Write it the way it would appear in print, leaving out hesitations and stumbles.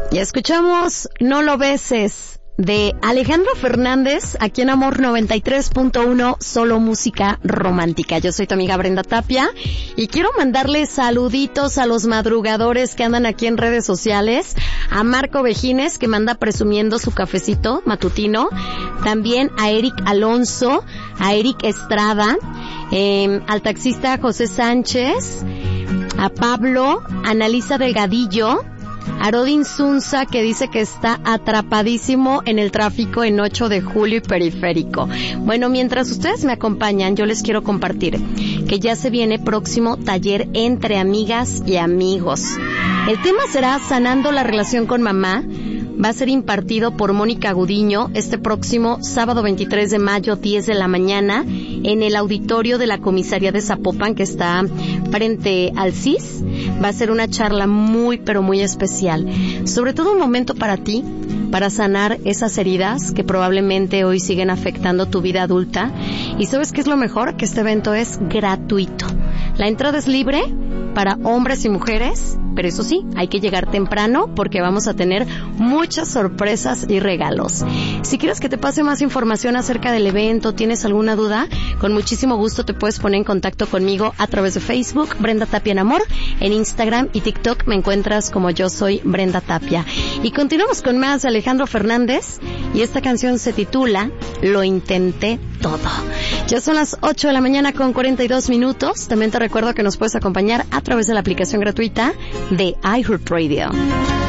Y escuchamos No lo beses de Alejandro Fernández, aquí en Amor 93.1, solo música romántica. Yo soy tu amiga Brenda Tapia y quiero mandarle saluditos a los madrugadores que andan aquí en redes sociales, a Marco Vejines, que manda presumiendo su cafecito matutino, también a Eric Alonso, a Eric Estrada, al taxista José Sánchez, a Pablo, a Analisa Delgadillo, a Rodin Zunza, que dice que está atrapadísimo en el tráfico en 8 de julio y Periférico. Bueno, mientras ustedes me acompañan, yo les quiero compartir que ya se viene próximo taller entre amigas y amigos. El tema será Sanando la relación con mamá. Va a ser impartido por Mónica Gudiño este próximo sábado 23 de mayo, 10 de la mañana, en el auditorio de la comisaría de Zapopan, que está frente al CIS. Va a ser una charla muy, pero muy especial. Sobre todo un momento para ti, para sanar esas heridas que probablemente hoy siguen afectando tu vida adulta. ¿Y sabes qué es lo mejor? Que este evento es gratuito. La entrada es libre para hombres y mujeres, pero eso sí, hay que llegar temprano porque vamos a tener muchas sorpresas y regalos. Si quieres que te pase más información acerca del evento, tienes alguna duda, con muchísimo gusto te puedes poner en contacto conmigo a través de Facebook, Brenda Tapia en Amor, en Instagram y TikTok me encuentras como Yo Soy Brenda Tapia. Y continuamos con más de Alejandro Fernández y esta canción se titula Lo Intenté Todo. Ya son las 8 de la mañana con 42 minutos. También te recuerdo que nos puedes acompañar a través de la aplicación gratuita de iHeartRadio.